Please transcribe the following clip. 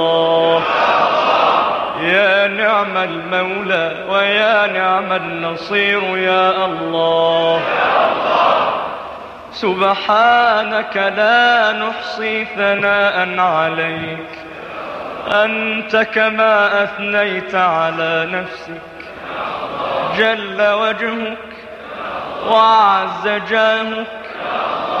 الله. يا نعم المولى ويا نعم النصير يا الله. سبحانك لا نحصي ثناء عليك، أنت كما أثنيت على نفسك. جل وجهك وعز جاهك